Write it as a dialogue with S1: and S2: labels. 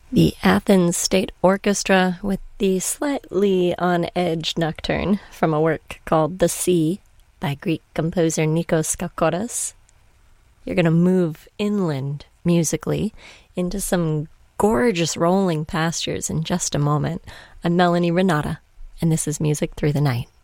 S1: The Athens State Orchestra with the slightly on-edge nocturne from a work called The Sea by Greek composer Nikos Kalkoras. You're going to move inland musically into some gorgeous rolling pastures in just a moment. I'm Melanie Renata, and this is Music Through the Night.